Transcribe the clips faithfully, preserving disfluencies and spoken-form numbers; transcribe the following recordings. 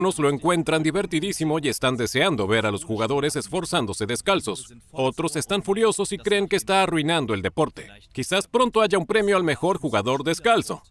Unos lo encuentran divertidísimo y están deseando ver a los jugadores esforzándose descalzos. Otros están furiosos y creen que está arruinando el deporte. Quizás pronto haya un premio al mejor jugador descalzo.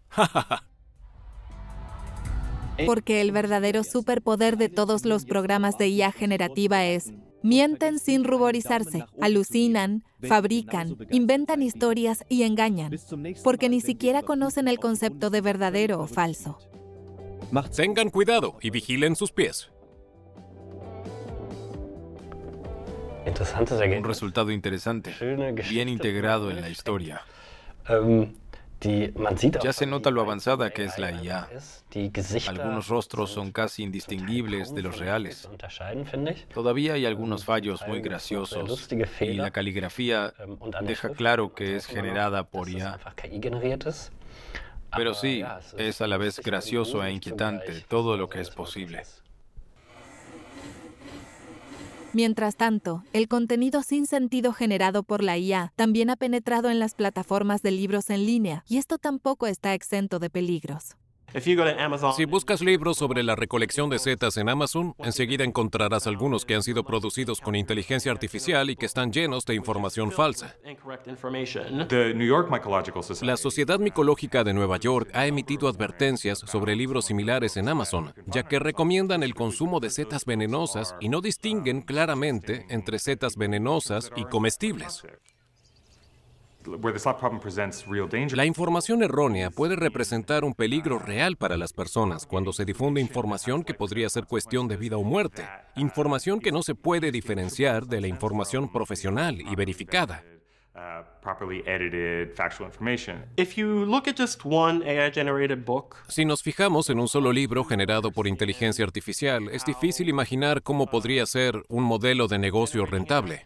Porque el verdadero superpoder de todos los programas de I A generativa es: mienten sin ruborizarse, alucinan, fabrican, inventan historias y engañan, porque ni siquiera conocen el concepto de verdadero o falso. Tengan cuidado y vigilen sus pies. Un resultado interesante, bien integrado en la historia. Ya se nota lo avanzada que es la I A. Algunos rostros son casi indistinguibles de los reales. Todavía hay algunos fallos muy graciosos y la caligrafía deja claro que es generada por I A. Pero sí, es a la vez gracioso e inquietante todo lo que es posible. Mientras tanto, el contenido sin sentido generado por la I A también ha penetrado en las plataformas de libros en línea, y esto tampoco está exento de peligros. Si buscas libros sobre la recolección de setas en Amazon, enseguida encontrarás algunos que han sido producidos con inteligencia artificial y que están llenos de información falsa. La Sociedad Micológica de Nueva York ha emitido advertencias sobre libros similares en Amazon, ya que recomiendan el consumo de setas venenosas y no distinguen claramente entre setas venenosas y comestibles. La información errónea puede representar un peligro real para las personas cuando se difunde información que podría ser cuestión de vida o muerte, información que no se puede diferenciar de la información profesional y verificada. Si nos fijamos en un solo libro generado por inteligencia artificial, es difícil imaginar cómo podría ser un modelo de negocio rentable.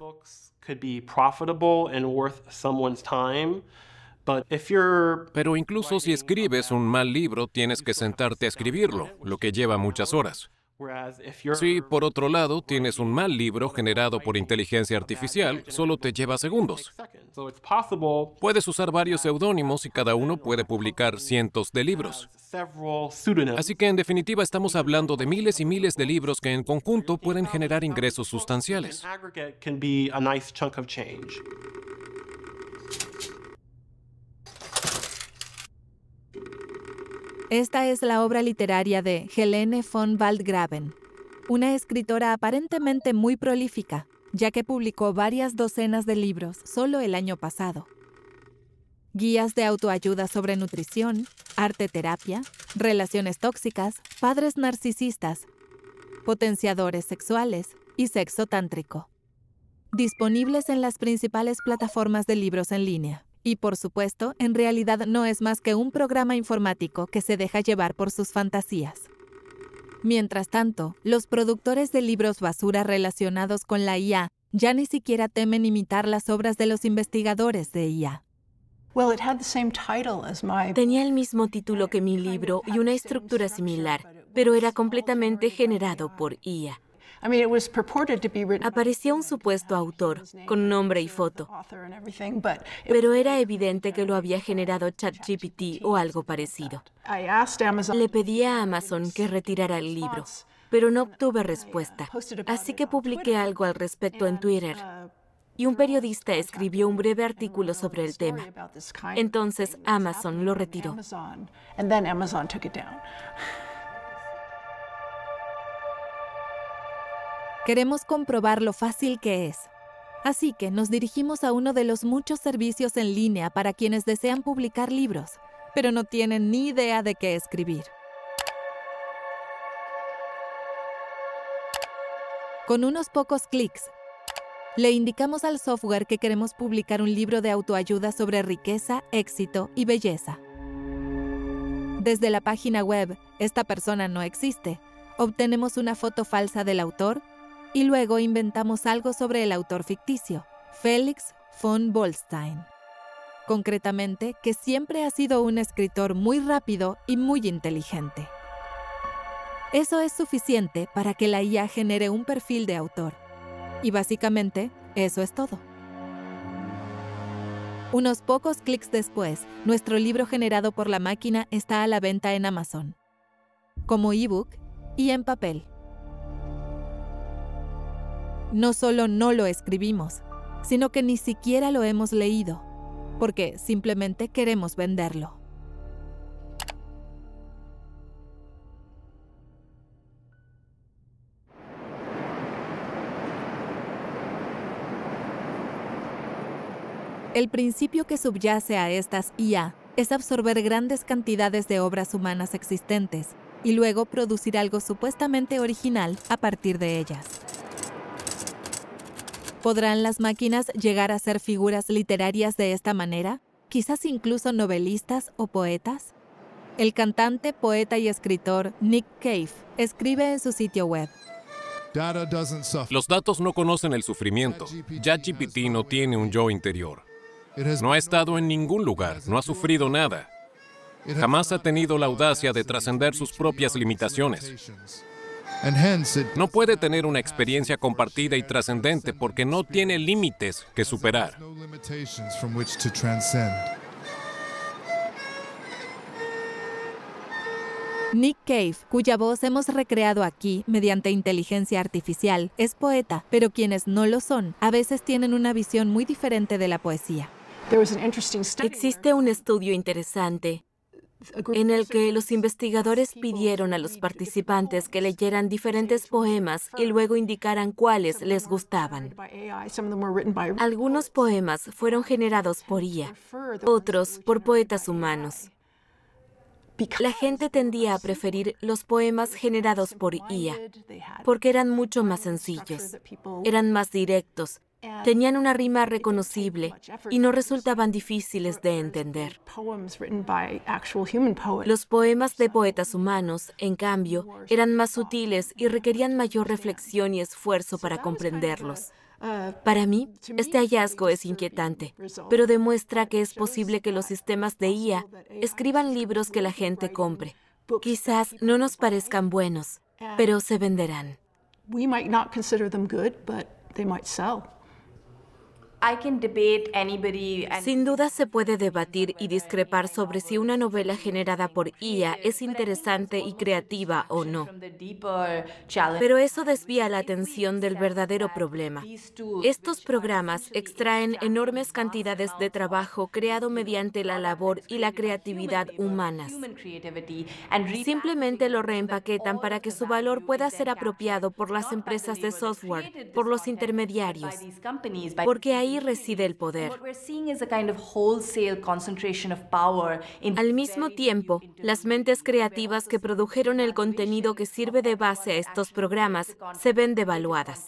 Pero incluso si escribes un mal libro, tienes que sentarte a escribirlo, lo que lleva muchas horas. Si, por otro lado, tienes un mal libro generado por inteligencia artificial, solo te lleva segundos. Puedes usar varios seudónimos y cada uno puede publicar cientos de libros. Así que, en definitiva, estamos hablando de miles y miles de libros que en conjunto pueden generar ingresos sustanciales. Esta es la obra literaria de Helene von Waldgraben, una escritora aparentemente muy prolífica, ya que publicó varias docenas de libros solo el año pasado. Guías de autoayuda sobre nutrición, arte-terapia, relaciones tóxicas, padres narcisistas, potenciadores sexuales y sexo tántrico. Disponibles en las principales plataformas de libros en línea. Y, por supuesto, en realidad no es más que un programa informático que se deja llevar por sus fantasías. Mientras tanto, los productores de libros basura relacionados con la I A ya ni siquiera temen imitar las obras de los investigadores de I A. Tenía el mismo título que mi libro y una estructura similar, pero era completamente generado por I A. Aparecía un supuesto autor, con nombre y foto, pero era evidente que lo había generado ChatGPT o algo parecido. Le pedí a Amazon que retirara el libro, pero no obtuve respuesta, así que publiqué algo al respecto en Twitter. Y un periodista escribió un breve artículo sobre el tema. Entonces Amazon lo retiró. Queremos comprobar lo fácil que es. Así que nos dirigimos a uno de los muchos servicios en línea para quienes desean publicar libros, pero no tienen ni idea de qué escribir. Con unos pocos clics, le indicamos al software que queremos publicar un libro de autoayuda sobre riqueza, éxito y belleza. Desde la página web, esta persona no existe, obtenemos una foto falsa del autor y luego inventamos algo sobre el autor ficticio, Felix von Bolstein. Concretamente, que siempre ha sido un escritor muy rápido y muy inteligente. Eso es suficiente para que la I A genere un perfil de autor. Y básicamente, eso es todo. Unos pocos clics después, nuestro libro generado por la máquina está a la venta en Amazon. Como ebook y en papel. No solo no lo escribimos, sino que ni siquiera lo hemos leído, porque simplemente queremos venderlo. El principio que subyace a estas I A es absorber grandes cantidades de obras humanas existentes y luego producir algo supuestamente original a partir de ellas. ¿Podrán las máquinas llegar a ser figuras literarias de esta manera? ¿Quizás incluso novelistas o poetas? El cantante, poeta y escritor Nick Cave escribe en su sitio web: Los datos no conocen el sufrimiento. ChatGPT no tiene un yo interior. No ha estado en ningún lugar, no ha sufrido nada. Jamás ha tenido la audacia de trascender sus propias limitaciones. No puede tener una experiencia compartida y trascendente porque no tiene límites que superar. Nick Cave, cuya voz hemos recreado aquí mediante inteligencia artificial, es poeta, pero quienes no lo son, a veces tienen una visión muy diferente de la poesía. Existe un estudio interesante en el que los investigadores pidieron a los participantes que leyeran diferentes poemas y luego indicaran cuáles les gustaban. Algunos poemas fueron generados por I A, otros por poetas humanos. La gente tendía a preferir los poemas generados por I A porque eran mucho más sencillos, eran más directos, tenían una rima reconocible y no resultaban difíciles de entender. Los poemas de poetas humanos, en cambio, eran más sutiles y requerían mayor reflexión y esfuerzo para comprenderlos. Para mí, este hallazgo es inquietante, pero demuestra que es posible que los sistemas de I A escriban libros que la gente compre. Quizás no nos parezcan buenos, pero se venderán. Sin duda se puede debatir y discrepar sobre si una novela generada por I A es interesante y creativa o no. Pero eso desvía la atención del verdadero problema. Estos programas extraen enormes cantidades de trabajo creado mediante la labor y la creatividad humanas. Simplemente lo reempaquetan para que su valor pueda ser apropiado por las empresas de software, por los intermediarios, porque ahí reside el poder. Al mismo tiempo, las mentes creativas que produjeron el contenido que sirve de base a estos programas se ven devaluadas.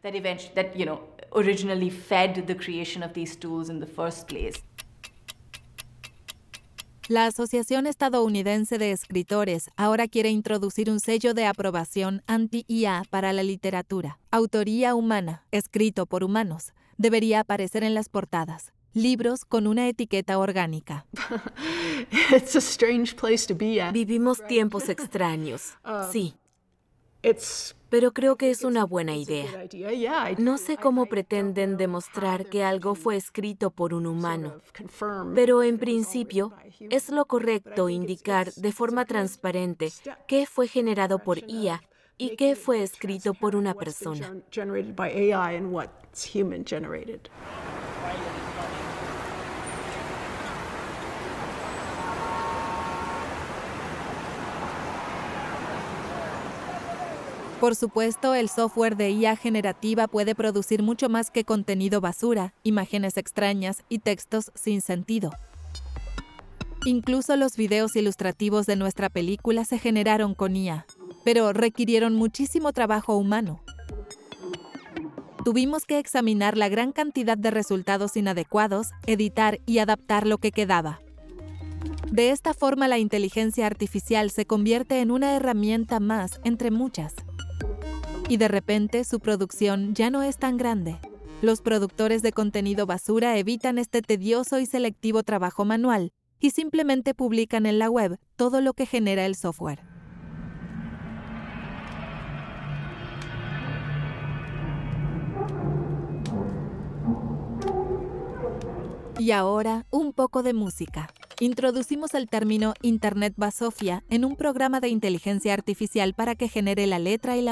La Asociación Estadounidense de Escritores ahora quiere introducir un sello de aprobación anti-I A para la literatura. Autoría humana, escrito por humanos. Debería aparecer en las portadas. Libros con una etiqueta orgánica. Vivimos tiempos extraños, sí. Pero creo que es una buena idea. No sé cómo pretenden demostrar que algo fue escrito por un humano, pero en principio es lo correcto indicar de forma transparente qué fue generado por I A y qué fue escrito por una persona. Por supuesto, el software de I A generativa puede producir mucho más que contenido basura, imágenes extrañas y textos sin sentido. Incluso los videos ilustrativos de nuestra película se generaron con I A, pero requirieron muchísimo trabajo humano. Tuvimos que examinar la gran cantidad de resultados inadecuados, editar y adaptar lo que quedaba. De esta forma, la inteligencia artificial se convierte en una herramienta más entre muchas. Y de repente, su producción ya no es tan grande. Los productores de contenido basura evitan este tedioso y selectivo trabajo manual y simplemente publican en la web todo lo que genera el software. Y ahora, un poco de música. Introducimos el término Internet Basofia en un programa de inteligencia artificial para que genere la letra y la